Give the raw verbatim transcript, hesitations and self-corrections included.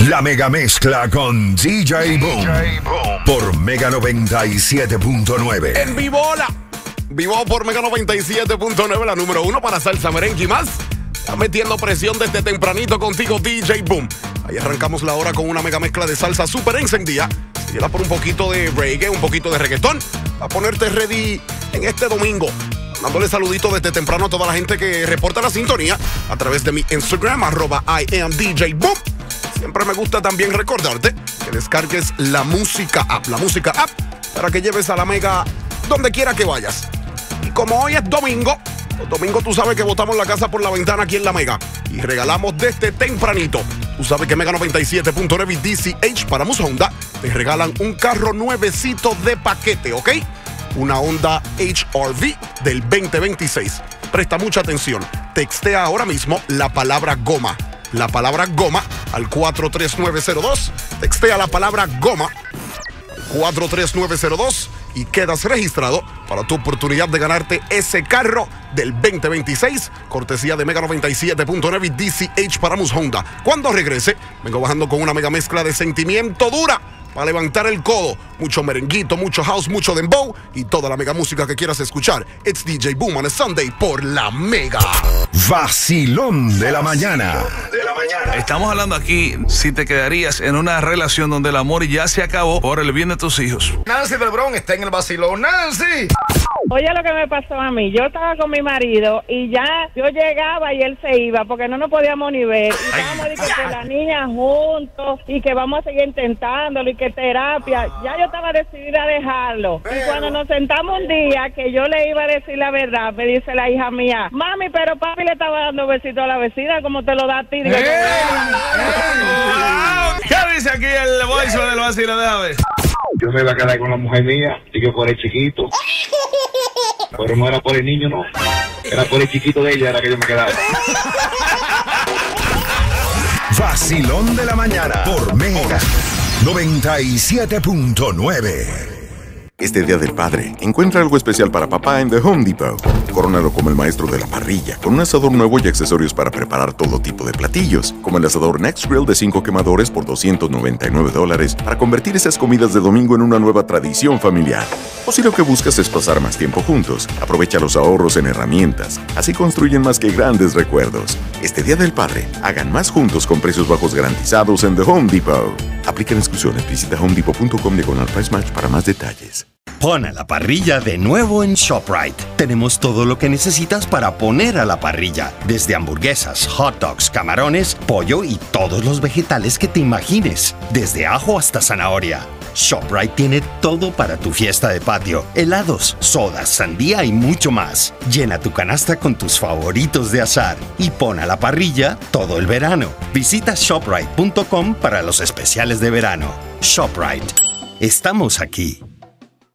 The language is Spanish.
La mega mezcla con D J Boom, D J Boom por Mega noventa y siete punto nueve. En Vivola, vivo por Mega noventa y siete punto nueve, la número uno para salsa, merengue y más. Está metiendo presión desde tempranito contigo, D J Boom. Ahí arrancamos la hora con una mega mezcla de salsa súper encendida. Síguela por un poquito de reggae, un poquito de reggaetón, a ponerte ready en este domingo. Dándole saluditos desde temprano a toda la gente que reporta la sintonía a través de mi Instagram, arroba I am D J Boom. Siempre me gusta también recordarte que descargues la música app, la música app, para que lleves a la mega donde quiera que vayas. Y como hoy es domingo, los domingos tú sabes que botamos la casa por la ventana aquí en la mega y regalamos desde tempranito. Tú sabes que Mega noventa y siete punto nueve y D C H para Mus Honda te regalan un carro nuevecito de paquete, ¿ok? Una Honda H R V del veinte veintiséis. Presta mucha atención. Textea ahora mismo la palabra goma. La palabra goma al cuatro tres nueve cero dos. Textea la palabra goma cuatro tres nueve cero dos y quedas registrado para tu oportunidad de ganarte ese carro del veinte veintiséis, cortesía de Mega noventa y siete punto nueve y D C H para Mus Honda. Cuando regrese, vengo bajando con una mega mezcla de sentimiento dura para levantar el codo. Mucho merenguito, mucho house, mucho dembow y toda la mega música que quieras escuchar. It's D J Boom on a Sunday por la Mega. Vacilón de la mañana. De la mañana. Estamos hablando aquí si te quedarías en una relación donde el amor ya se acabó por el bien de tus hijos. Nancy del Bronx está en el vacilón. ¡Nancy! Oye, lo que me pasó a mí, yo estaba con mi marido y ya yo llegaba y él se iba porque no nos podíamos ni ver. Y estábamos de que, que la niña juntos y que vamos a seguir intentándolo y que terapia. Ya yo estaba decidida a dejarlo. Pero... Y cuando nos sentamos un día que yo le iba a decir la verdad, me dice la hija mía, mami, pero papi le estaba dando besitos a la vecina, como te lo da a ti. Digo, ¡Eh! ¿Qué dice aquí el voice del vacilo? Déjame ver. Yo me iba a quedar con la mujer mía, y yo por el chiquito. Pero no era por el niño, no. Era por el chiquito de ella, era que yo me quedaba. Vacilón de la mañana por Mega noventa y siete punto nueve. Este Día del Padre, encuentra algo especial para papá en The Home Depot. Corónalo como el maestro de la parrilla, con un asador nuevo y accesorios para preparar todo tipo de platillos, como el asador Next Grill de cinco quemadores por doscientos noventa y nueve dólares, para convertir esas comidas de domingo en una nueva tradición familiar. O si lo que buscas es pasar más tiempo juntos, aprovecha los ahorros en herramientas. Así construyen más que grandes recuerdos. Este Día del Padre, hagan más juntos con precios bajos garantizados en The Home Depot. Aplican exclusiones. Visita home depot punto com diagonal price match para más detalles. Pon a la parrilla de nuevo en ShopRite. Tenemos todo lo que necesitas para poner a la parrilla. Desde hamburguesas, hot dogs, camarones, pollo y todos los vegetales que te imagines. Desde ajo hasta zanahoria. ShopRite tiene todo para tu fiesta de patio. Helados, sodas, sandía y mucho más. Llena tu canasta con tus favoritos de asar. Y pon a la parrilla todo el verano. Visita shoprite punto com para los especiales de verano. ShopRite. Estamos aquí.